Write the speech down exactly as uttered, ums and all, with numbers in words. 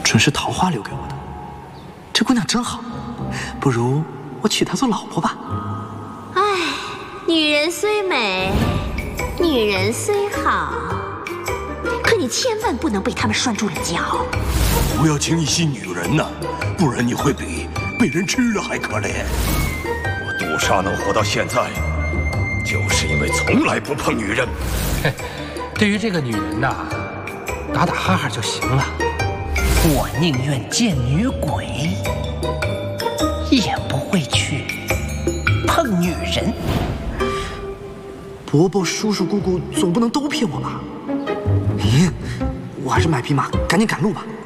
准是桃花留给我的。这姑娘真好，不如我娶她做老婆吧。 唉，女人虽美，女人虽好，可你千万不能被他们拴住了脚。 不要轻易吸女人呐，不然你会比被人吃了还可怜。我杜莎能活到现在，就是因为从来不碰女人。 对于这个女人呐，打打哈哈就行了。 我宁愿见女鬼，也不会去碰女人。 伯伯、叔叔、姑姑总不能都骗我吧？咦，我还是买匹马，赶紧赶路吧。